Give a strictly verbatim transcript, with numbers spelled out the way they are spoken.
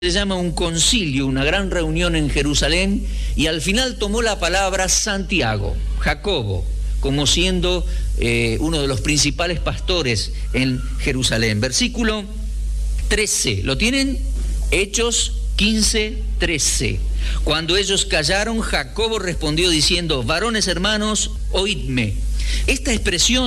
se llama un concilio, una gran reunión en Jerusalén, y al final tomó la palabra Santiago, Jacobo, como siendo eh, uno de los principales pastores en Jerusalén. Versículo trece, ¿lo tienen? Hechos quince, trece. Cuando ellos callaron, Jacobo respondió diciendo: varones hermanos, oídme. Esta expresión